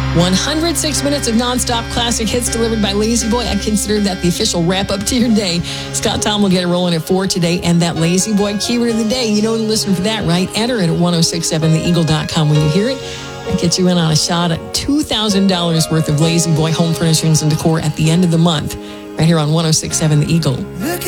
106 minutes of nonstop classic hits delivered by Lazy Boy. I consider that the official wrap-up to your day. Scott Tom will get it rolling at 4 today. And that Lazy Boy keyword of the day, you know to listen for that, right? Enter it at 1067theeagle.com when you hear it. That gets you in on a shot at $2,000 worth of Lazy Boy home furnishings and decor at the end of the month. Right here on 1067 The Eagle.